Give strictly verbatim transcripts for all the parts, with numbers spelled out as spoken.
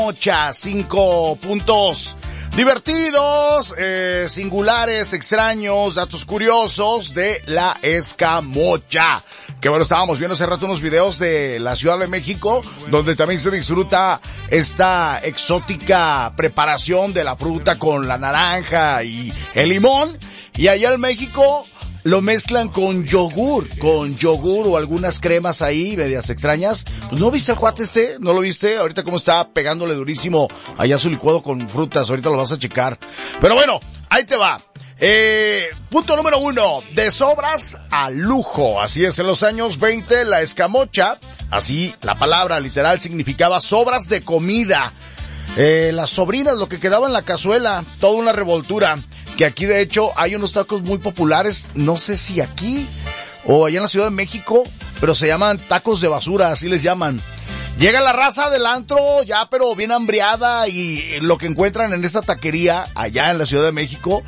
escamocha, cinco puntos divertidos, eh, singulares, extraños, datos curiosos de la escamocha. Que bueno, estábamos viendo hace rato unos videos de la Ciudad de México, donde también se disfruta esta exótica preparación de la fruta con la naranja y el limón. Y allá en México lo mezclan con yogur, con yogur o algunas cremas ahí, medias extrañas. Pues, ¿no viste al cuate este? ¿No lo viste? Ahorita cómo está pegándole durísimo allá su licuado con frutas, ahorita lo vas a checar. Pero bueno, ahí te va. Eh, punto número uno, de sobras a lujo. Así es, en los años veinte, la escamocha, así la palabra literal significaba sobras de comida. Eh, las sobrinas, lo que quedaba en la cazuela, toda una revoltura. Que aquí de hecho hay unos tacos muy populares, no sé si aquí o allá en la Ciudad de México, pero se llaman tacos de basura, así les llaman. Llega la raza del antro ya pero bien hambriada y lo que encuentran en esta taquería allá en la Ciudad de México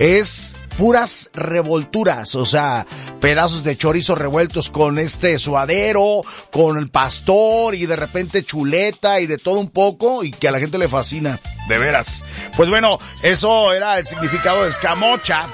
es puras revolturas, o sea, pedazos de chorizo revueltos con este suadero, con el pastor y de repente chuleta y de todo un poco y que a la gente le fascina, de veras. Pues bueno, eso era el significado de escamocha.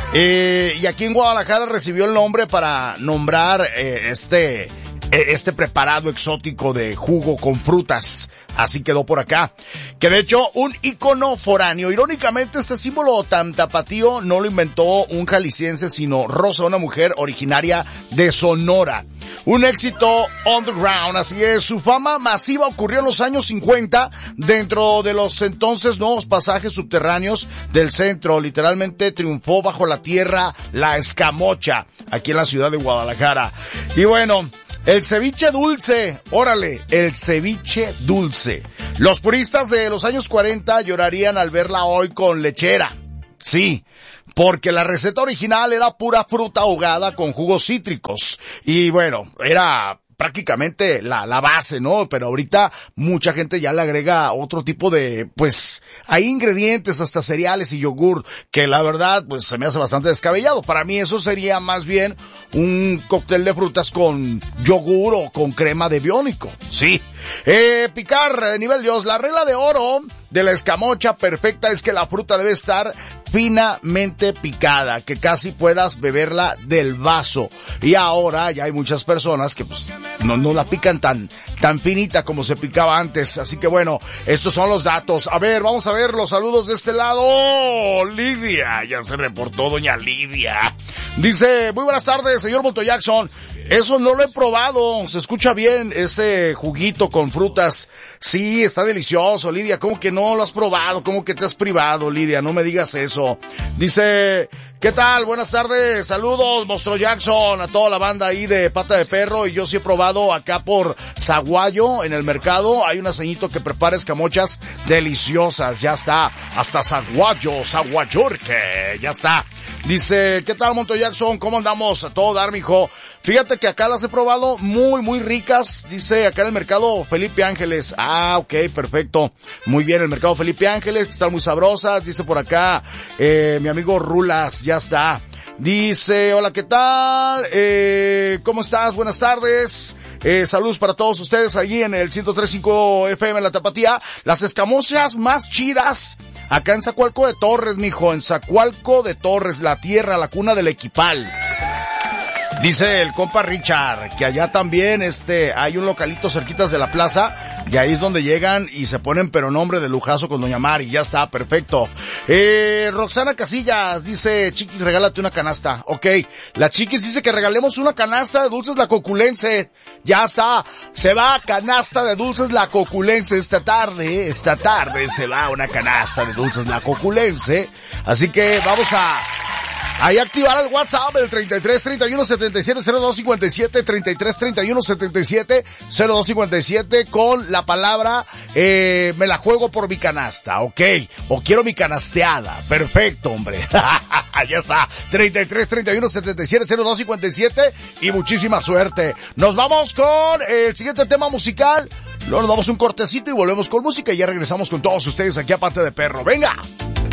Eh, y aquí en Guadalajara recibió el nombre para nombrar eh, este... este preparado exótico de jugo con frutas. Así quedó por acá. Que de hecho, un ícono foráneo. Irónicamente, este símbolo tan tapatío no lo inventó un jalisciense, sino Rosa, una mujer originaria de Sonora. Un éxito underground, así es. Su fama masiva ocurrió en los años cincuenta dentro de los entonces nuevos pasajes subterráneos del centro. Literalmente triunfó bajo la tierra la escamocha, aquí en la ciudad de Guadalajara. Y bueno, el ceviche dulce, órale, el ceviche dulce. Los puristas de los años cuarenta llorarían al verla hoy con lechera. Sí, porque la receta original era pura fruta ahogada con jugos cítricos. Y bueno, era prácticamente la, la base, ¿no? Pero ahorita mucha gente ya le agrega otro tipo de, pues, hay ingredientes, hasta cereales y yogur, que la verdad, pues, se me hace bastante descabellado. Para mí eso sería más bien un cóctel de frutas con yogur o con crema de biónico. Sí. Eh, picar, nivel Dios, la regla de oro de la escamocha perfecta es que la fruta debe estar finamente picada, que casi puedas beberla del vaso. Y ahora ya hay muchas personas que pues no, no la pican tan, tan finita como se picaba antes. Así que bueno, estos son los datos. A ver, vamos a ver los saludos de este lado. ¡Oh, Lidia! Ya se reportó doña Lidia. Dice, muy buenas tardes, señor Monto Jackson. Eso no lo he probado. Se escucha bien ese juguito con frutas. Sí, está delicioso, Lidia. ¿Cómo que no lo has probado? ¿Cómo que te has privado, Lidia? No me digas eso. Dice, ¿qué tal? Buenas tardes. Saludos, Monstruo Jackson, a toda la banda ahí de Pata de Perro. Y yo sí he probado acá por Zaguayo, en el mercado. Hay un aceñito que prepara escamochas deliciosas. Ya está. Hasta Zaguayo, Zaguayorque. Ya está. Dice, ¿qué tal, Monto Jackson? ¿Cómo andamos? A todo dar, mijo. Fíjate que acá las he probado muy, muy ricas. Dice acá en el mercado Felipe Ángeles. Ah, ok, perfecto. Muy bien, el mercado Felipe Ángeles, que están muy sabrosas. Dice por acá, eh, mi amigo Rulas, ya está. Dice, hola, ¿qué tal? Eh, ¿cómo estás? Buenas tardes. Eh, saludos para todos ustedes allí en el ciento tres punto cinco F M en La Tapatía. Las escamochas más chidas acá en Zacualco de Torres, mijo. En Zacualco de Torres, la tierra, la cuna del equipal. Dice el compa Richard que allá también este hay un localito cerquitas de la plaza y ahí es donde llegan y se ponen pero nombre de lujazo con doña Mari. Ya está, perfecto. Eh, Roxana Casillas dice, Chiquis, regálate una canasta. Ok, la Chiquis dice que regalemos una canasta de dulces La Coculense. Ya está, se va canasta de dulces La Coculense esta tarde, esta tarde se va una canasta de dulces La Coculense. Así que vamos a... ahí activar el WhatsApp, el treinta y tres, treinta y uno, setenta y siete, cero dos cincuenta y siete, treinta y tres, treinta y uno, setenta y siete, cero dos cincuenta y siete con la palabra, eh, me la juego por mi canasta, ok, o quiero mi canasteada, perfecto, hombre, ya está, treinta y tres, treinta y uno, setenta y siete, cero dos cincuenta y siete y muchísima suerte. Nos vamos con el siguiente tema musical, luego nos damos un cortecito y volvemos con música y ya regresamos con todos ustedes aquí a Pata de Perro, venga.